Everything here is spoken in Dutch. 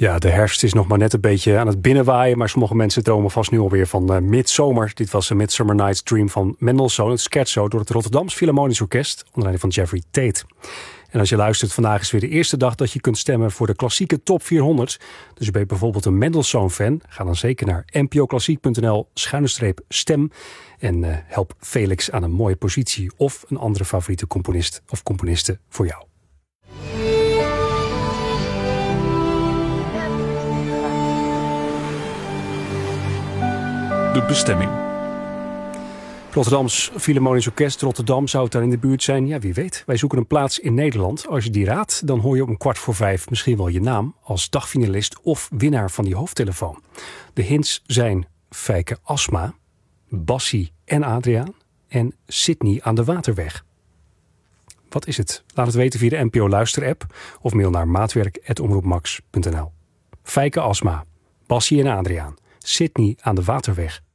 Ja, de herfst is nog maar net een beetje aan het binnenwaaien, maar sommige mensen dromen vast nu alweer van midzomer. Dit was een Midsummer Night's Dream van Mendelssohn, het scherzo door het Rotterdams Philharmonisch Orkest, onder leiding van Jeffrey Tate. En als je luistert, vandaag is weer de eerste dag dat je kunt stemmen voor de klassieke top 400. Dus ben je bijvoorbeeld een Mendelssohn-fan, ga dan zeker naar npoklassiek.nl/stem en help Felix aan een mooie positie of een andere favoriete componist of componiste voor jou. De bestemming. Rotterdams Philharmonisch Orkest, Rotterdam, zou het daar in de buurt zijn? Ja, wie weet. Wij zoeken een plaats in Nederland. Als je die raadt, dan hoor je om 4:15 misschien wel je naam als dagfinalist of winnaar van die hoofdtelefoon. De hints zijn Fijke Asma, Bassie en Adriaan en Sydney aan de Waterweg. Wat is het? Laat het weten via de NPO Luister-app of mail naar maatwerk@omroepmax.nl. Fijke Asma, Bassie en Adriaan, Sydney aan de Waterweg.